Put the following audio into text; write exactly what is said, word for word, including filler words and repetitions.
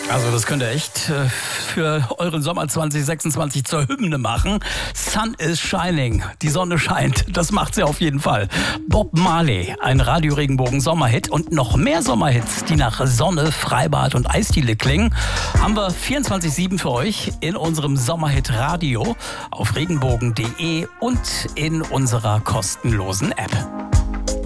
Also das könnt ihr echt äh, für euren Sommer zwanzig sechsundzwanzig zur Hymne machen. Sun is shining. Die Sonne scheint. Das macht sie auf jeden Fall. Bob Marley, ein Radio-Regenbogen-Sommerhit und noch mehr Sommerhits, die nach Sonne, Freibad und Eisdiele klingen, haben wir vierundzwanzig sieben für euch in unserem Sommerhit-Radio auf regenbogen punkt de und in unserer kostenlosen App.